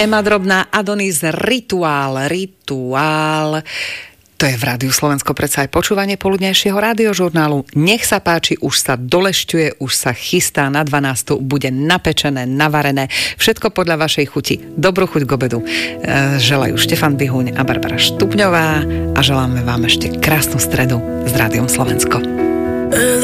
Ema Drobná, Adonis, Rituál. To je v Rádiu Slovensko predsa aj počúvanie poludnejšieho rádiožurnálu. Nech sa páči, už sa dolešťuje, už sa chystá na 12. Bude napečené, navarené. Všetko podľa vašej chuti. Dobrú chuť k obedu. Želajú Štefan Bihuň a Barbara Štupňová a želáme vám ešte krásnu stredu s Rádiom Slovensko.